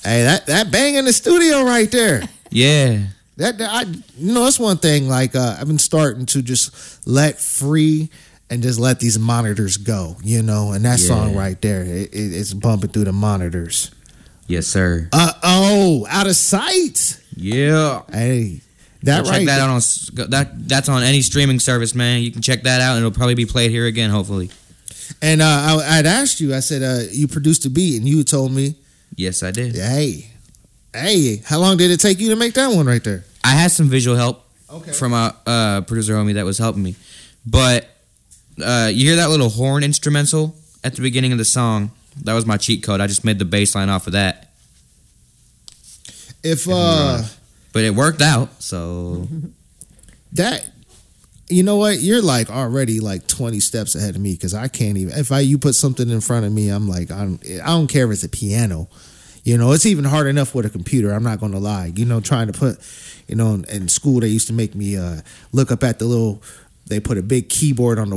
Hey, that bang in the studio right there. Yeah. That's one thing. Like I've been starting to just let free and just let these monitors go. And that song right there, it's bumping through the monitors. Yes, sir. Out of sight. Yeah. Hey, check that out on that's on any streaming service, man. You can check that out, and it'll probably be played here again, hopefully. And I'd asked you. I said you produced a beat, and you told me. Yes, I did. Hey, how long did it take you to make that one right there? I had some visual help from a producer homie that was helping me. But you hear that little horn instrumental at the beginning of the song? That was my cheat code. I just made the bass line off of that. But it worked out, so... That... You know what? You're like already like 20 steps ahead of me because I can't even... If you put something in front of me, I'm like... I don't care if it's a piano. It's even hard enough with a computer. I'm not going to lie. Trying to put... in school, they used to make me look up at the little... They put a big keyboard on the